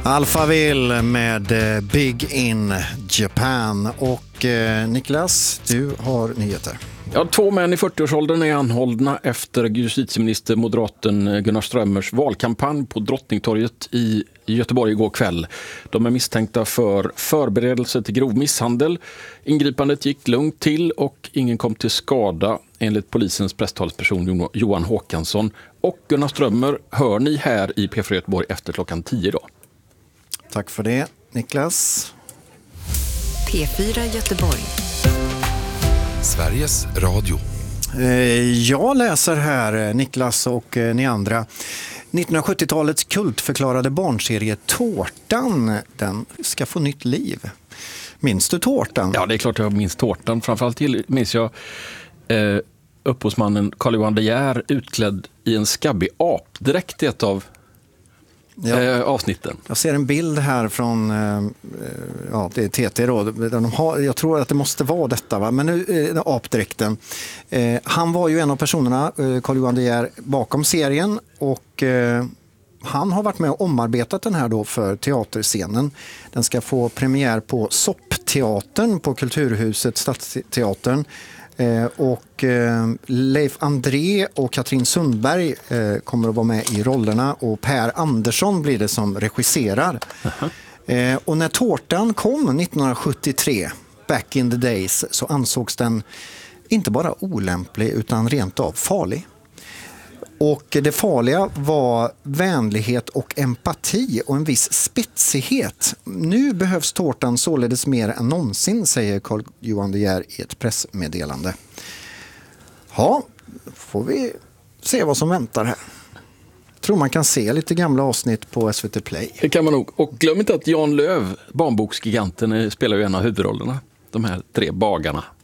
Alphaville med Big in Japan. Och Niklas, du har nyheter. Ja, 2 män i 40-årsåldern är anhållna efter justitieminister moderaten Gunnar Strömmers valkampanj på Drottningtorget i Göteborg igår kväll. De är misstänkta för förberedelse till grov misshandel. Ingripandet gick lugnt till och ingen kom till skada enligt polisens presstalsperson Johan Håkansson. Och Gunnar Strömmer hör ni här i P4 Göteborg efter klockan 10 idag. Tack för det, Niklas. P4 Göteborg. Sveriges Radio. Jag läser här, Niklas och ni andra. 1970-talets kultförklarade barnserie Tårtan, den ska få nytt liv. Minns du Tårtan? Ja, det är klart jag minns Tårtan. Framförallt minns jag upphovsmannen Carl-Johan De Geer utklädd i en skabbig apdräkt i ett av avsnitten. Jag ser en bild här från det är TT då. Jag tror att det måste vara detta, va? Men nu apdräkten. Han var ju en av personerna, Carl-Johan De Geer, bakom serien och han har varit med och omarbetat den här då för teaterscenen. Den ska få premiär på Soppteatern på Kulturhuset Stadsteatern. Och Leif André och Katrin Sundberg kommer att vara med i rollerna och Per Andersson blir det som regisserar. Och när Tårtan kom 1973, back in the days, så ansågs den inte bara olämplig utan rent av farlig. Och det farliga var vänlighet och empati och en viss spetsighet. Nu behövs Tårtan således mer än någonsin, säger Carl-Johan De Geer i ett pressmeddelande. Ja, får vi se vad som väntar här. Jag tror man kan se lite gamla avsnitt på SVT Play. Det kan man nog. Och glöm inte att Jan Löv, barnboksgiganten, spelar ju en av huvudrollerna. De här 3 bagarna.